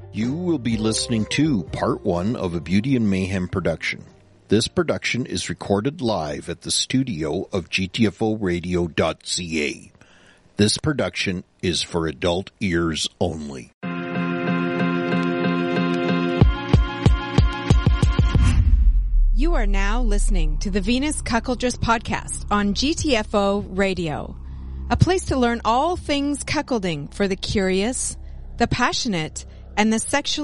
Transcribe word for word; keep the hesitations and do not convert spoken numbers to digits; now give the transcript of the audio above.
You will be listening to part one of a Beauty and Mayhem production. This production is recorded live at the studio of G T F O radio dot C A. This production is for adult ears only. You are now listening to the Venus Cuckoldress podcast on G T F O Radio, a place to learn all things cuckolding for the curious, the passionate, and the sexually